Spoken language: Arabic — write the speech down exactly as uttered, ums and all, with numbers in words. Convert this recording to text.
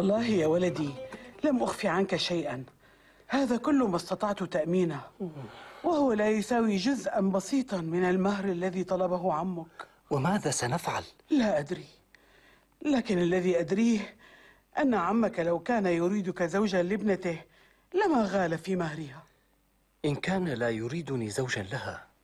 والله يا ولدي لم أخفي عنك شيئا، هذا كل ما استطعت تأمينه، وهو لا يساوي جزءا بسيطا من المهر الذي طلبه عمك. وماذا سنفعل؟ لا أدري، لكن الذي أدريه أن عمك لو كان يريدك زوجا لابنته لما غال في مهرها. إن كان لا يريدني زوجا لها